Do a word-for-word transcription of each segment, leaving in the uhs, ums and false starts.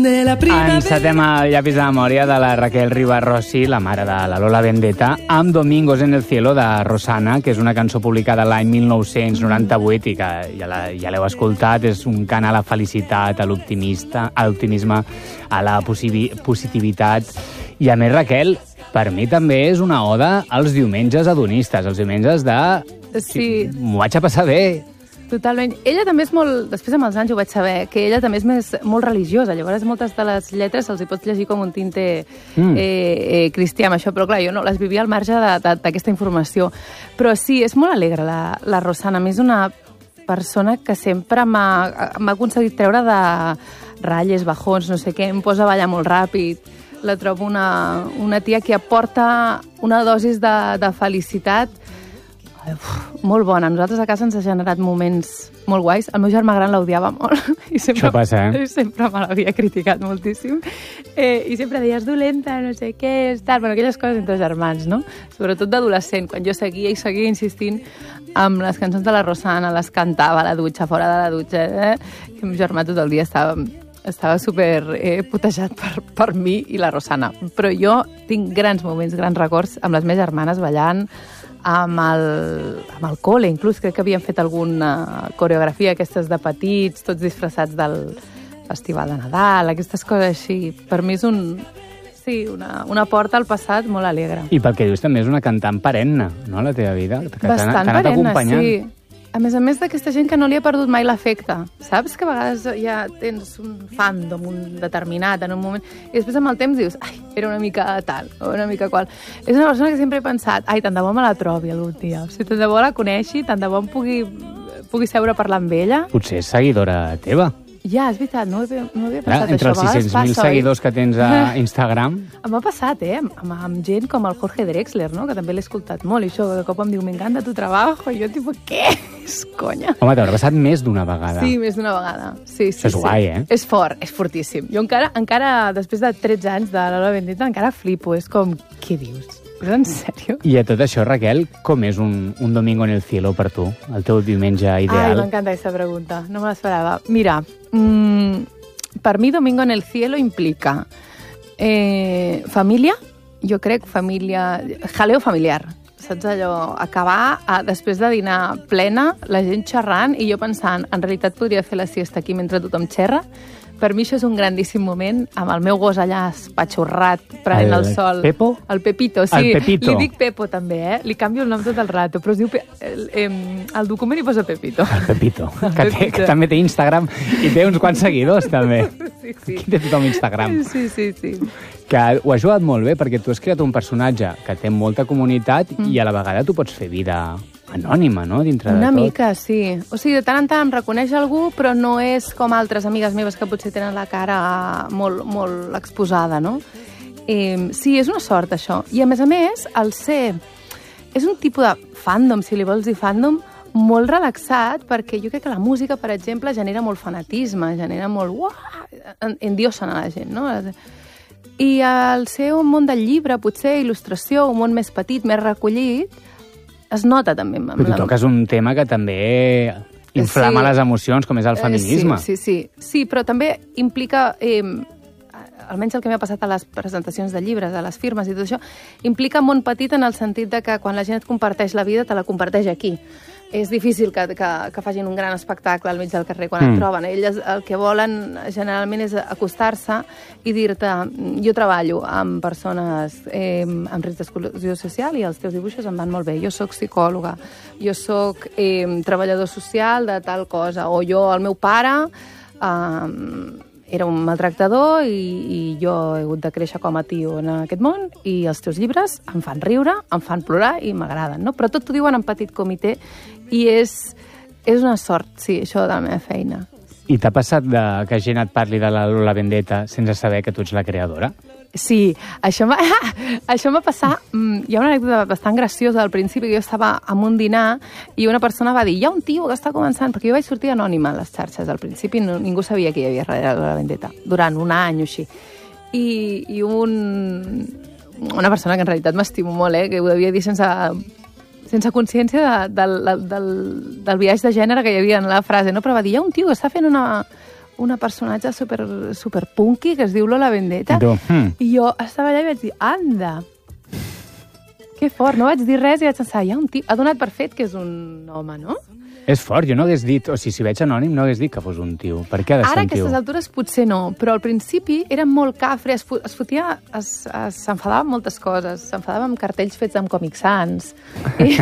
Encetem el llapis de memòria de la Raquel Ribarrossi, la mare de la Lola Vendetta, amb Domingos en el cielo de Rosana, que és una cançó publicada l'any mil nou-cents noranta-vuit i que ja la, ja l'heu escoltat. És un cant a la felicitat, a l'optimista, a l'optimisme, a la positivitat. I a més, Raquel, per mi també és una oda als diumenges adonistes, als diumenges de... Sí. M'ho vaig a passar bé. Totalment. Ella també és molt... Després amb els anys ho vaig saber, que ella també és més, molt religiosa. Llavors moltes de les lletres se'ls hi pots llegir com un tinte mm. eh, eh, cristià amb això, però clar, jo no les vivia al marge d'aquesta informació. Però sí, és molt alegre la, la Rosana. A mi és una persona que sempre m'ha aconseguit treure de ratlles, bajons, no sé què, em posa a ballar molt ràpid. La trobo una, una tia que aporta una dosis de, de felicitat Uf, molt bona. A nosaltres a casa ens ha generat moments molt guais. El meu germà gran l'odiava molt. I sempre, Això passa, eh? Sempre me l'havia criticat moltíssim. Eh, I sempre deia, és dolenta, no sé què, és tal. Bueno, aquelles coses entre germans, no? Sobretot d'adolescent, quan jo seguia i seguia insistint amb les cançons de la Rosana, les cantava a la dutxa, fora de la dutxa. Eh? I el meu germà tot el dia estava... estava super eh, putejat per, per mi i la Rosana. Però jo tinc grans moments, grans records amb les meves germanes ballant, amb el, amb el col·le, inclús crec que havien fet alguna coreografia, aquestes de petits, tots disfressats del Festival de Nadal, aquestes coses així. Per mi és un... Sí, una, una porta al passat molt alegre. I pel que dius també és una cantant perenne, no?, la teva vida. Que Bastant perenne, sí. A més a més d'aquesta gent que no li ha perdut mai l'afecte. Saps que a vegades ja tens un fandom un determinat en un moment i després amb el temps dius, ai, era una mica tal, o una mica qual. És una persona que sempre he pensat, ai, tant de bo me la trobi algun dia. O sigui, tant de bo la coneixi, tant de bo em pugui, pugui seure a parlar amb ella. Potser és seguidora teva. Ja, és veritat, no, havia, no havia pensat Clar, entre això. els sis-cents mil seguidors que tens a Instagram... M'ha passat, eh? Amb, amb gent com el Jorge Drexler, no?, que també l'he escoltat molt, i això de cop em diu, m'encanta tu trabajo, i jo, tipo, què? És conya. Home, t'haurà passat més d'una vegada. Sí, més d'una vegada. Sí, sí, és sí. guai, eh? És fort, és fortíssim. Jo encara, encara després de tretze anys de Lola Vendetta, encara flipo. És com, què dius? És en sèrio? I a tot això, Raquel, com és un, un domingo en el cielo per tu? El teu diumenge ideal? Ai, m'encanta aquesta pregunta. No me l'esperava. Mira, mmm, per mi domingo en el cielo implica eh, família, jo crec família... Jaleo familiar. Saps allò? Acabar a, després de dinar plena, la gent xerrant i jo pensant, en realitat podria fer la siesta aquí mentre tothom xerra. Per mi això és un grandíssim moment, amb el meu gos allà espatxorrat, prenent el, el sol. El Pepo? El Pepito, sí. El Pepito. Li dic Pepo, també, eh? Li canvio el nom tot el rato, però es diu... Pe... El, eh, el document hi posa Pepito. El Pepito, el que, té, Pepito. que també té Instagram i té uns quants seguidors, també. Sí, sí. Qui té tothom Instagram? Sí, sí, sí. Que ho has jugat molt bé, perquè tu has creat un personatge que té molta comunitat mm. i a la vegada tu pots fer vida anònima, no?, dintre Una de tot. Una mica, sí. O sigui, de tant en tant em reconeix algú, però no és com altres amigues meves que potser tenen la cara molt, molt exposada, no? Eh, sí, és una sort, això. I, a més a més, el ser... És un tipus de fandom, si li vols dir fandom, molt relaxat, perquè jo crec que la música, per exemple, genera molt fanatisme, genera molt... Uah! Endiosen a la gent, no? I al ser un món del llibre, potser il·lustració, un món més petit, més recollit, es nota també. Però tu toques un tema que també inflama sí. les emocions, com és el feminisme. Sí, sí, sí. Sí, però també implica, eh, almenys el que m'ha passat a les presentacions de llibres, a les firmes i tot això, implica un món petit en el sentit de que quan la gent et comparteix la vida, te la comparteix aquí. És difícil que, que, que facin un gran espectacle al mig del carrer quan mm. et troben. Elles el que volen generalment és acostar-se i dir-te, jo treballo amb persones eh, amb risc d'exclusió social i els teus dibuixos em van molt bé. Jo sóc psicòloga, jo sóc eh, treballador social de tal cosa, o jo, el meu pare... Eh, era un maltractador i, i jo he hagut de créixer com a tio en aquest món i els teus llibres em fan riure, em fan plorar i m'agraden, no? Però tot t'ho diuen en petit comitè i és, és una sort, sí, això de la meva feina. I t'ha passat de, que gent et parli de la Lola Vendetta sense saber que tu ets la creadora? Sí, això m'ha això m'ha passat... Hi ha una anècdota bastant graciosa al principi, que jo estava en un dinar i una persona va dir, hi ha un tio que està començant, perquè jo vaig sortir anònima a les xarxes. Al principi no, ningú sabia que hi havia darrere de la Vendetta, durant un any o així. I, i un, una persona que en realitat m'estimo molt, eh, que ho devia dir sense, sense consciència de, del, del, del biaix de gènere que hi havia en la frase, no? Però va dir, hi ha un tio que està fent una... una personatge super, super punky que es diu Lola Vendetta. Tu, hmm. I jo estava allà i vaig dir, anda, que fort, no vaig dir res i vaig pensar, hi ha un tip, ha donat per fet que és un home, no? És fort, jo no hagués dit, o sigui, si veig anònim no hagués dit que fos un tio. Per què ha de ser Ara, un a tio? aquestes altures, potser no, però al principi era molt cafre, es, es fotia, es, es, s'enfadava amb moltes coses, s'enfadava amb cartells fets amb Comic Sans i,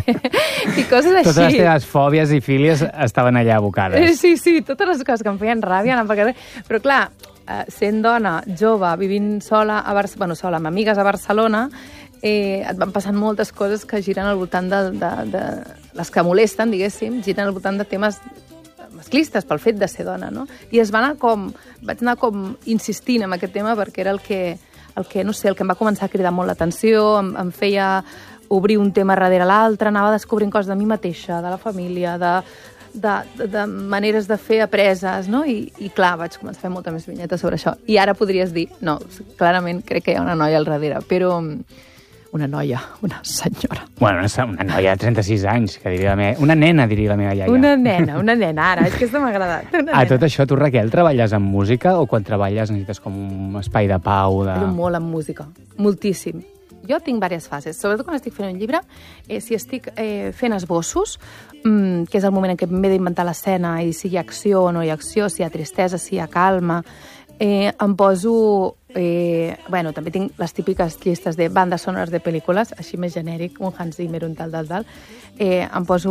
i coses així. Totes les teves fòbies i fílies estaven allà abocades. Eh, Sí, sí, totes les coses que em feien ràbia anant pel carrer. Però clar, eh, sent dona, jove, vivint sola, a Bar bueno, sola, amb amigues a Barcelona, eh, et van passant moltes coses que giren al voltant de, de, de... les que molesten, diguéssim, giren al voltant de temes masclistes pel fet de ser dona, no? I es va anar com... vaig anar com insistint en aquest tema perquè era el que, el que, no sé, el que em va començar a cridar molt l'atenció, em, em feia obrir un tema darrere l'altre, anava descobrint coses de mi mateixa, de la família, de, de, de, de maneres de fer apreses, no? I, I clar, vaig començar a fer molta més vinyeta sobre això. I ara podries dir, no, clarament crec que hi ha una noia al darrere, però... Una noia, una senyora. Bueno, una, una noia de trenta-sis anys, que diria la meva... Una nena, diria la meva iaia. Una nena, una nena, ara, és que aquesta m'ha agradat. A tot això, tu, Raquel, treballes amb música o quan treballes necessites com un espai de pau? De... Però molt amb música, moltíssim. Jo tinc diverses fases, sobretot quan estic fent un llibre, eh, si estic eh, fent esbossos, mmm, que és el moment en què m'he d'inventar l'escena i si hi ha acció o no hi ha acció, si hi ha tristesa, si hi ha calma, eh, em poso... Eh, bueno, també tinc les típiques llistes de bandes sonores de pel·lícules, així més genèric, un Hans Zimmer, un tal, tal, tal. Eh, em poso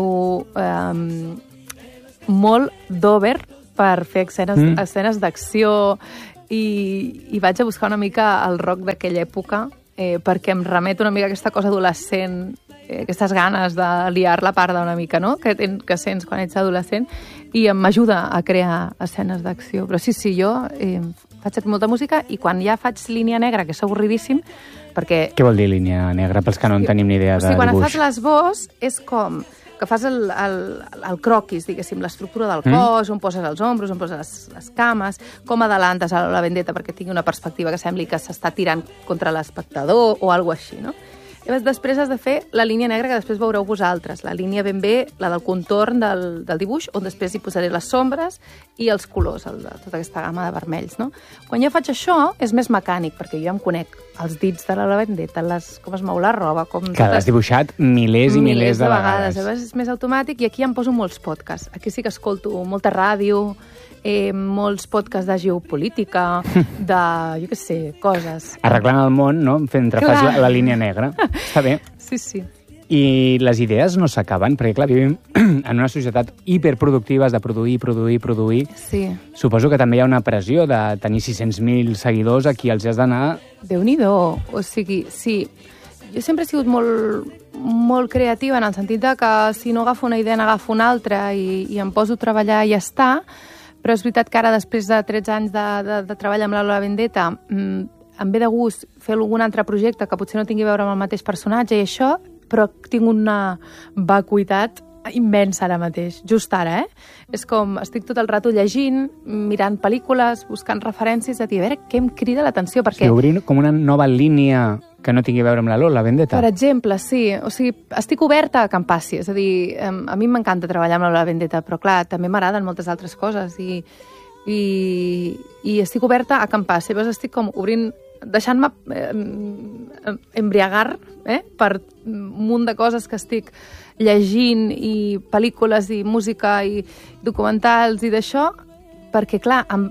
eh, molt d'over per fer escenes, mm. escenes d'acció i, i vaig a buscar una mica el rock d'aquella època eh, perquè em remet una mica a aquesta cosa adolescent, eh, aquestes ganes de liar la parda una mica, no?, que, ten, que sents quan ets adolescent, i m'ajuda a crear escenes d'acció. Però sí, sí, jo... Eh, faig molta música i quan ja faig línia negra, que és avorridíssim, perquè... Què vol dir línia negra, pels que no en tenim ni idea de o sigui, quan dibuix? fas l'esbós és com que fas el, el, el croquis, diguéssim, l'estructura del cos, mm. on poses els ombros, on poses les, les cames, com adelantes a la vendetta perquè tingui una perspectiva que sembli que s'està tirant contra l'espectador o alguna així, no? Llavors, després has de fer la línia negra que després veureu vosaltres, la línia ben bé, la del contorn del, del dibuix, on després hi posaré les sombres i els colors, el, tota aquesta gamma de vermells, no? Quan jo faig això, és més mecànic, perquè jo em conec els dits de la vendetta, les, com es mou la roba... Com que l'has dibuixat milers i milers, milers de, de vegades. vegades. Llavors és més automàtic i aquí em poso molts podcasts. Aquí sí que escolto molta ràdio, eh, molts podcasts de geopolítica, de, jo què sé, coses. Arreglant el món, no?, fent fas la, la línia negra. Està bé. Sí, sí. I les idees no s'acaben, perquè, clar, vivim en una societat hiperproductiva, de produir, produir, produir. Sí. Suposo que també hi ha una pressió de tenir sis-cents mil seguidors a qui els has d'anar... Déu-n'hi-do. O sigui, sí, jo sempre he sigut molt, molt creativa en el sentit de que si no agafo una idea n'agafo una altra i, i em poso a treballar i ja està, però és veritat que ara, després de tretze anys de, de, de treball amb la Lola Vendetta, mmm, em ve de gust fer algun altre projecte que potser no tingui a veure amb el mateix personatge i això, però tinc una vacuïtat immensa ara mateix, just ara, eh? És com, estic tot el rato llegint, mirant pel·lícules, buscant referències, a dir, a veure què em crida l'atenció, perquè... Sí, obrir com una nova línia que no tingui a veure amb la Lola Vendetta. Per exemple, sí. O sigui, estic oberta a que em passi. És a dir, a mi m'encanta treballar amb la Lola Vendetta, però clar, també m'agraden moltes altres coses i, i, i estic oberta a que em passi. Llavors estic com obrint, deixant-me eh, embriagar eh, per un munt de coses que estic llegint i pel·lícules i música i documentals i d'això, perquè clar, amb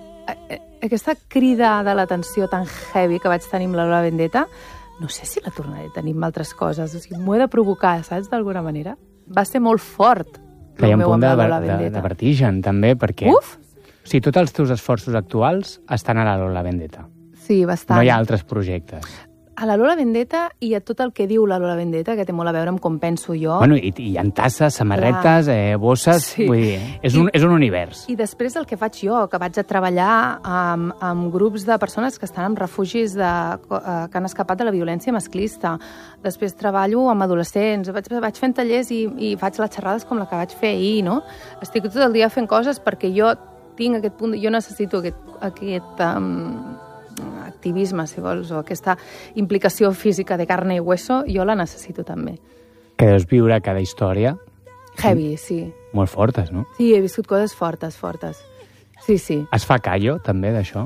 aquesta crida de l'atenció tan heavy que vaig tenir amb la Lola Vendetta, no sé si la tornaré a tenir amb altres coses, o sigui, m'ho he de provocar, saps, d'alguna manera. Va ser molt fort que hi ha un meu punt amb de, la Lola de, Vendetta. de vertigen, també, perquè... Uf! O sigui, tots els teus esforços actuals estan a la Lola Vendetta. Sí, bastant. No hi ha altres projectes. A la Lola Vendetta i a tot el que diu la Lola Vendetta, que té molt a veure amb com penso jo. Bueno, i, i hi ha tasses, samarretes, eh, bosses... Sí. Vull dir, és un, és un univers. I després el que faig jo, que vaig a treballar amb, amb grups de persones que estan en refugis de, que han escapat de la violència masclista. Després treballo amb adolescents, vaig, vaig fent tallers i, i faig les xerrades com la que vaig fer ahir, no? Estic tot el dia fent coses perquè jo tinc aquest punt, jo necessito aquest, aquest um, activisme, si vols, o aquesta implicació física de carne i hueso, jo la necessito també. Que deus viure cada història. Heavy, sí. Molt fortes, no? Sí, he viscut coses fortes, fortes. Sí, sí. Es fa callo, també, d'això?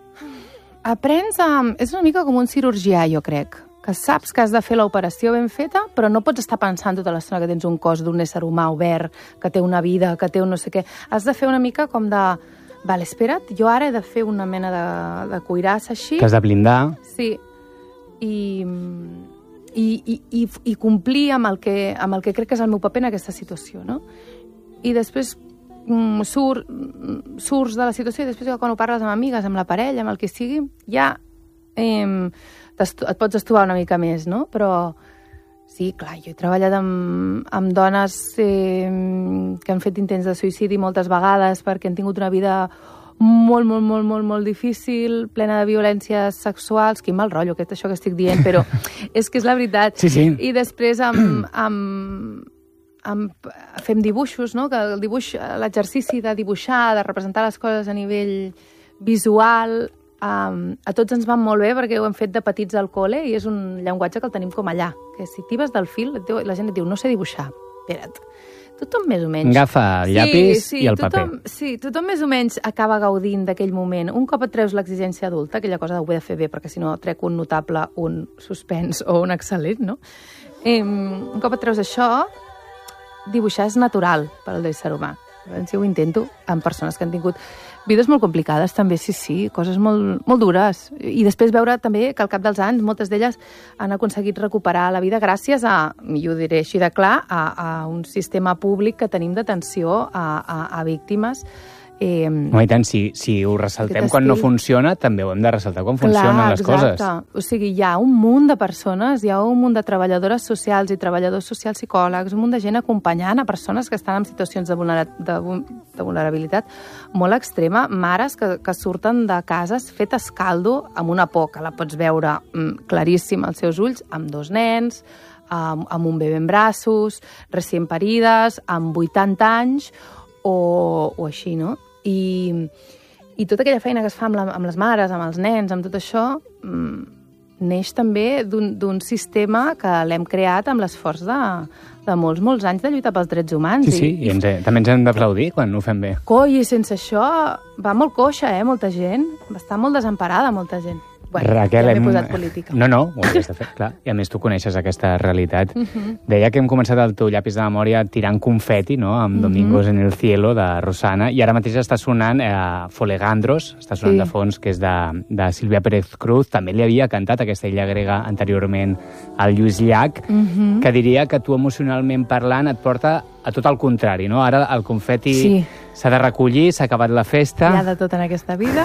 Aprens a... És una mica com un cirurgià, jo crec, que saps que has de fer l'operació ben feta, però no pots estar pensant tota l'estona que tens un cos d'un ésser humà obert, que té una vida, que té un no sé què. Has de fer una mica com de... Vale, espera't, jo ara he de fer una mena de, de cuirassa així. Que has de blindar. Sí. I, i, i, i, i complir amb el, que, amb el que crec que és el meu paper en aquesta situació, no? I després mm, sur, surts de la situació i després quan ho parles amb amigues, amb la parella, amb el que sigui, ja eh, et pots estovar una mica més, no? Però sí, clar, jo he treballat amb, amb dones eh, que han fet intents de suïcidi moltes vegades perquè han tingut una vida molt, molt, molt, molt, molt difícil, plena de violències sexuals. Quin mal rotllo, aquest, això que estic dient, però és que és la veritat. Sí, sí. I després amb, amb, amb, fem dibuixos, no? Que el dibuix, l'exercici de dibuixar, de representar les coses a nivell visual, Um, a tots ens van molt bé perquè ho hem fet de petits al col·le i és un llenguatge que el tenim com allà, que si t'hi vas del fil la gent et diu, no sé dibuixar, espera't, tothom més o menys agafa el llapis sí, sí, i el tothom, paper sí, tothom més o menys acaba gaudint d'aquell moment. Un cop et treus l'exigència adulta, aquella cosa de ho he de fer bé perquè si no trec un notable, un suspens o un excel·lent, no? Eh, un cop et treus això, dibuixar és natural per al l'ésser humà. Llavors jo ho intento amb persones que han tingut vides molt complicades, també, sí, sí, coses molt, molt dures. I després veure també que al cap dels anys moltes d'elles han aconseguit recuperar la vida gràcies a, i ho diré així de clar, a, a un sistema públic que tenim d'atenció a, a, a víctimes. Eh, no, i tant, si, si ho ressaltem quan no funciona, també ho hem de ressaltar quan clar, funcionen les exacte. coses. O sigui, hi ha un munt de persones, hi ha un munt de treballadores socials i treballadors socials psicòlegs, un munt de gent acompanyant a persones que estan en situacions de, vulnera, de, de vulnerabilitat molt extrema, mares que, que surten de cases fetes caldo amb una por que la pots veure mm, claríssima als seus ulls, amb dos nens, amb, amb un bebè en braços, recient parides, amb vuitanta anys, o, o així, no? I, i tota aquella feina que es fa amb, la, amb les mares, amb els nens, amb tot això, mmm, neix també d'un sistema que l'hem creat amb l'esforç de, de molts, molts anys de lluitar pels drets humans. Sí, sí, i, i ens he, també ens hem d'aplaudir quan ho fem bé. Coi, i sense això va molt coixa, eh, molta gent. Va estar molt desemparada, molta gent. Bueno, Raquel, ja m'he hem... posat política. No, no, ho havies de fer, clar. I a més tu coneixes aquesta realitat. Uh -huh. Deia que hem començat el teu llapis de memòria tirant confeti, no?, amb uh -huh. Domingos en el cielo, de Rosana, i ara mateix està sonant eh, Folegandros, està sonant sí. de fons, que és de, de Sílvia Pérez Cruz. També li havia cantat aquesta illa grega anteriorment al Lluís Llach, uh -huh. que diria que tu emocionalment parlant et porta a tot el contrari, no? Ara el confeti sí. s'ha de recollir, s'ha acabat la festa... Hi ha de tot en aquesta vida...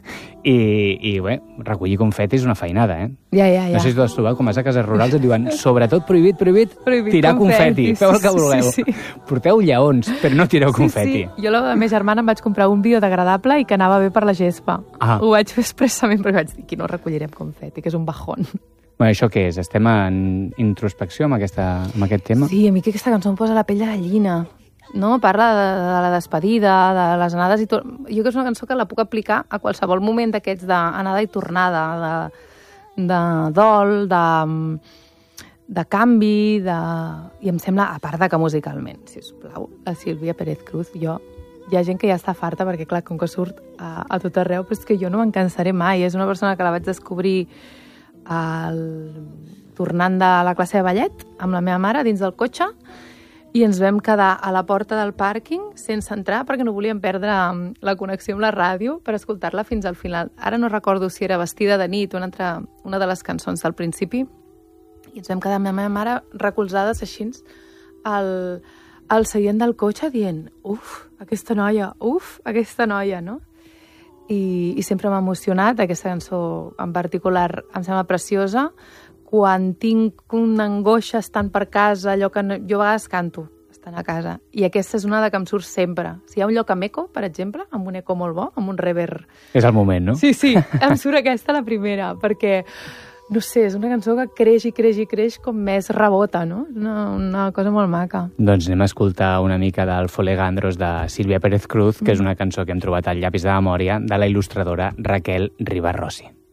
I, i bé, recollir confeti és una feinada, eh? Ja, ja, ja. No sé si tu has trobat, com vas a cases rurals, et diuen, sobretot prohibit, prohibit, prohibit tirar confeti. confeti. Feu el que vulgueu. Sí, sí. Porteu lleons, però no tireu sí, confeti. Sí. Jo, la meva germana, em vaig comprar un biodegradable i que anava bé per la gespa. Ah. Ho vaig fer expressament perquè vaig dir, aquí no recollirem confeti, que és un bajón. Bueno, això què és? Estem en introspecció amb, aquesta, amb aquest tema? Sí, a mi que aquesta cançó em posa la pell de gallina. No? Parla de, de la despedida, de les anades i tot. Jo que és una cançó que la puc aplicar a qualsevol moment d'aquests d'anada i tornada, de, de dol, de, de canvi, de... i em sembla, a part de que musicalment, sisplau, la Sílvia Pérez Cruz, jo, hi ha gent que ja està farta perquè, clar, com que surt a, a tot arreu, però és que jo no me'n cansaré mai. És una persona que la vaig descobrir el... tornant de la classe de ballet amb la meva mare dins del cotxe, i ens vam quedar a la porta del pàrquing sense entrar perquè no volíem perdre la connexió amb la ràdio per escoltar-la fins al final. Ara no recordo si era Vestida de nit o una, altra, una de les cançons del principi, i ens vam quedar amb la meva mare recolzades així al, al seient del cotxe dient, uf, aquesta noia, uf, aquesta noia, no? I, i sempre m'ha emocionat, aquesta cançó en particular em sembla preciosa. Quan tinc una angoixa estant per casa, allò que no... jo a vegades canto estant a casa, i aquesta és una de que em surt sempre. Si hi ha un lloc amb eco, per exemple, amb un eco molt bo, amb un reverb... És el moment, no? Sí, sí, em surt aquesta la primera, perquè, no sé, és una cançó que creix i creix i creix com més rebota, no? Una, una cosa molt maca. Doncs anem a escoltar una mica del Folegandros de Sílvia Pérez Cruz, que mm. és una cançó que hem trobat al llapis de memòria de la il·lustradora Raquel Ribarrossi.